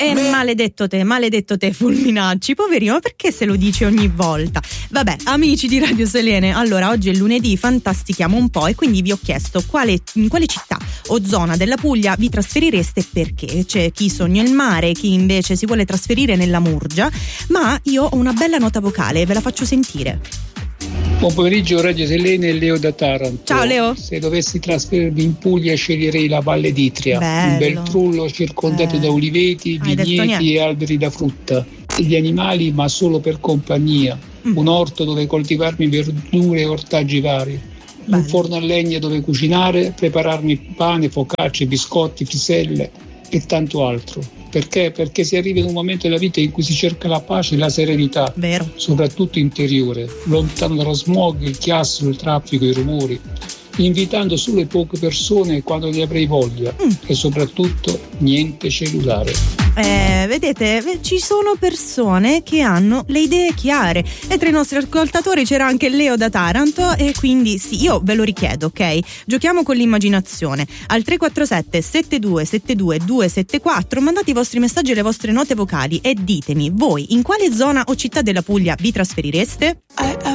Maledetto te Fulminacci, poverino, ma perché se lo dici ogni volta? Vabbè, amici di Radio Selene, allora oggi è lunedì, fantastichiamo un po' e quindi vi ho chiesto in quale città o zona della Puglia vi trasferireste e perché. C'è chi sogna il mare, chi invece si vuole trasferire nella Murgia, ma io ho una bella nota vocale, ve la faccio sentire. Buon pomeriggio Radio Selene e Leo da Taranto. Ciao Leo. Se dovessi trasferirmi in Puglia sceglierei la Valle d'Itria, un bel trullo circondato da uliveti, vigneti e alberi da frutta, e gli animali ma solo per compagnia, un orto dove coltivarmi verdure e ortaggi vari, un forno a legna dove cucinare, prepararmi pane, focacce, biscotti, friselle e tanto altro. Perché? Perché si arriva in un momento della vita in cui si cerca la pace e la serenità, vero, soprattutto interiore, lontano dallo smog, il chiasso, il traffico, i rumori, invitando solo poche persone quando ne avrei voglia e soprattutto niente cellulare. Vedete, ci sono persone che hanno le idee chiare e tra i nostri ascoltatori c'era anche Leo da Taranto e quindi sì, io ve lo richiedo, ok? Giochiamo con l'immaginazione al 347 7272 274, mandate i vostri messaggi e le vostre note vocali e ditemi voi in quale zona o città della Puglia vi trasferireste?